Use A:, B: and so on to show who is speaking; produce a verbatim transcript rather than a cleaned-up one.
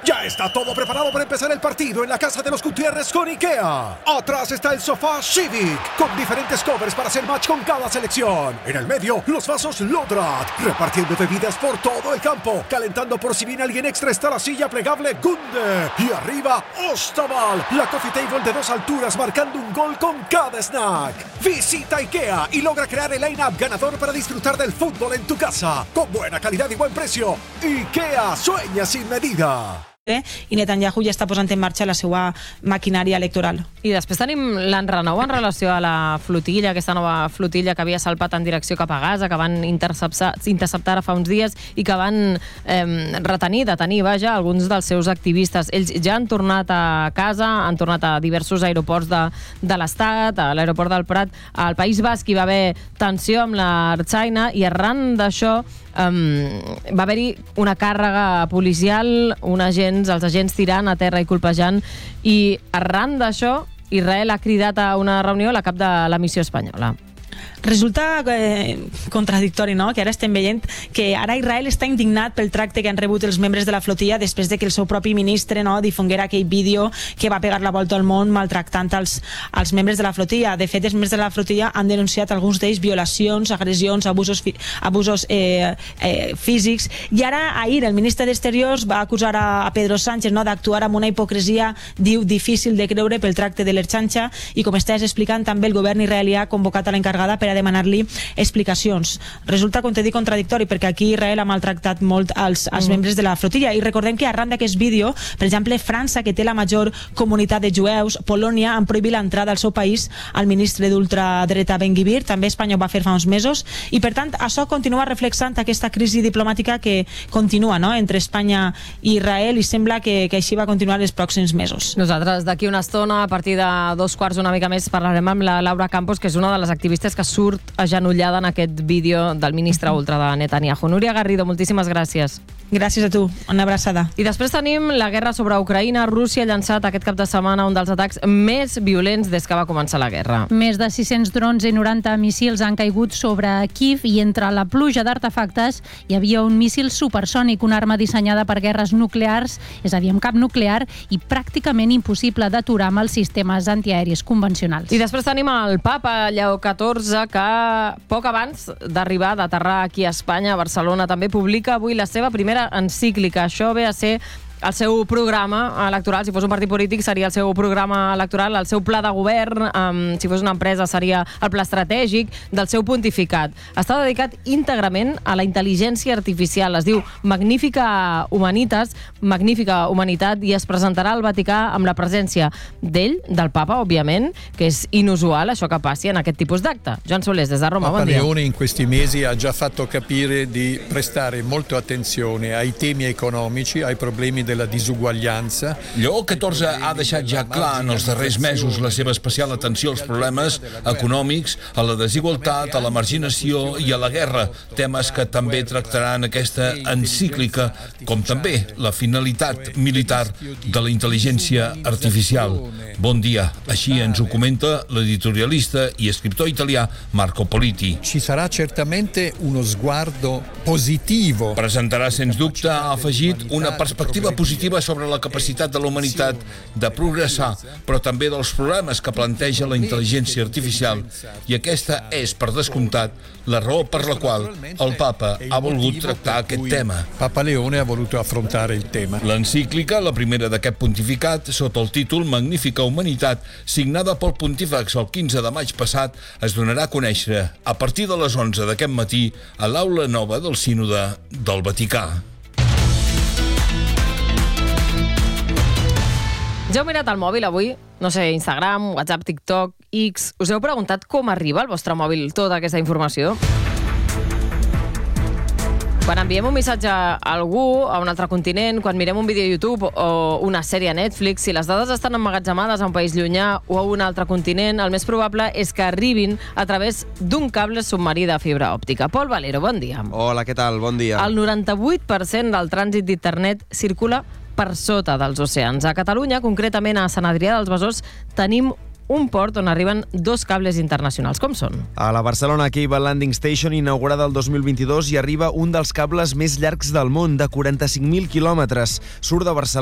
A: Ya está todo preparado para empezar el partido en la casa de los Gutiérrez con IKEA. Atrás está el sofá Civic, con diferentes covers para hacer match con cada selección. En el medio, los vasos Lodrat, repartiendo bebidas por todo el campo. Calentando por si viene alguien extra está la silla plegable Gunde. Y arriba, Ostaval, la coffee table de dos alturas marcando un gol con cada snack. Visita IKEA y logra crear el line-up ganador para disfrutar del fútbol en tu casa. Con buena calidad y buen precio. IKEA, sueña sin medida.
B: I Netanyahu ja està posant en marxa la seva maquinària electoral.
C: I després tenim l'enrenou en relació a la flotilla, aquesta nova flotilla que havia salpat en direcció cap a Gaza, que van interceptar, interceptar fa uns dies i que van eh, retenir, detenir, vaja, alguns dels seus activistes. Ells ja han tornat a casa, han tornat a diversos aeroports de, de l'Estat, a l'aeroport del Prat, al País Basc hi va haver tensió amb l'Artsaina i arran d'això Um, va haver-hi una càrrega policial, un agents, els agents tirant a terra i colpejant, i arran d'això Israel ha cridat a una reunió a la cap de la missió espanyola.
B: Resulta eh, contradictori, no?, que ara estem veient que ara Israel està indignat pel tracte que han rebut els membres de la flotilla després de que el seu propi ministre, no, difonguera aquell vídeo que va pegar la volta al món maltractant els, els membres de la flotilla. De fet, els membres de la flotilla han denunciat alguns d'ells violacions, agressions, abusos, abusos eh, eh, físics, i ara ahir el ministre d'Exteriors va acusar a, a Pedro Sánchez, no, d'actuar amb una hipocresia, diu, difícil de creure pel tracte de l'Ertxanxa, i com estàs explicant, també el govern israelià ha convocat a l'encarregada per a demanar-li explicacions. Resulta, com t'he dit, contradictori, perquè aquí Israel ha maltractat molt els, els mm. membres de la flotilla, i recordem que arran d'aquest vídeo, per exemple, França, que té la major comunitat de jueus, Polònia, han prohibit l'entrada al seu país al ministre d'ultradreta Ben-Gvir, també Espanya ho va fer fa uns mesos, i per tant això continua reflexant aquesta crisi diplomàtica que continua, no?, entre Espanya i Israel, i sembla que, que així va continuar els pròxims mesos.
C: Nosaltres d'aquí una estona, a partir de dos quarts una mica més, parlarem amb la Laura Campos, que és una de les activistes que surt agenollada en aquest vídeo del ministre ultra de Netanyahu. Núria Garrido, moltíssimes gràcies.
B: Gràcies a tu, una abraçada.
C: I després tenim la guerra sobre Ucraïna. Rússia ha llançat aquest cap de setmana un dels atacs més violents des que va començar la guerra.
D: Més de sis-cents drons i noranta míssils han caigut sobre Kíev, i entre la pluja d'artefactes hi havia un míssil supersònic, una arma dissenyada per guerres nuclears, és a dir, amb cap nuclear, i pràcticament impossible d'aturar amb els sistemes antiaeris convencionals.
C: I després tenim el papa Lleó catorze, que poc abans d'arribar, d'aterrar aquí a Espanya, a Barcelona, també publica avui la seva primera encíclica. Això ve a ser el seu programa electoral. Si fos un partit polític seria el seu programa electoral, el seu pla de govern, um, si fos una empresa seria el pla estratègic del seu pontificat. Està dedicat íntegrament a la intel·ligència artificial. Es diu Magnifica Humanitas, Magnífica Humanitat, i es presentarà al Vaticà amb la presència d'ell, del papa, òbviament, que és inusual això que passi en aquest tipus d'acte. Joan Solés, des de Roma, bon dia.
E: Papa Leone in questi mesi ha già fatto capire di prestare molto attenzione ai temi economici, ai problemi de la disuguaglianza.
F: Lleó catorze ha deixat ja clar en els darrers mesos la seva especial atenció als problemes econòmics, a la desigualtat, a la marginació i a la guerra, temes que també tractarà en aquesta encíclica, com també la finalitat militar de la intel·ligència artificial. Bon dia, així ens ho comenta l'editorialista i escriptor italià Marco Politi.
E: Ci sarà certamente uno sguardo positivo.
F: Presentarà, sens dubte, ha afegit una perspectiva positiva sobre la capacitat de la humanitat de progressar, però també dels problemes que planteja la intel·ligència artificial, i aquesta és, per descomptat, la raó per la qual el papa ha volgut tractar aquest tema.
E: Papa Leone ha voluto affrontare il tema.
F: L'encíclica, la primera d'aquest pontificat, sota el títol Magnífica Humanitat, signada pel pontífex el quinze de maig passat, es donarà a conèixer a partir de les onze d'aquest matí a l'aula nova del Sínode del Vaticà.
C: Ja heu mirat el mòbil avui? No sé, Instagram, WhatsApp, TikTok, X... Us heu preguntat com arriba al vostre mòbil tota aquesta informació? Quan enviem un missatge a algú a un altre continent, quan mirem un vídeo a YouTube o una sèrie a Netflix, si les dades estan emmagatzemades a un país llunyà o a un altre continent, el més probable és que arribin a través d'un cable submarí de fibra òptica. Pol Valero, bon dia.
G: Hola, què tal? Bon dia.
C: El noranta-vuit per cent del trànsit d'internet circula per sota dels oceans. A Catalunya, concretament a Sant Adrià dels Besòs, tenim un port on arriben dos cables internacionals. Com són?
G: A la Barcelona Cable Landing Station, inaugurada el dos mil vint-i-dos, hi arriba un dels cables més llargs del món, de quaranta-cinc mil quilòmetres. Surt de Barcelona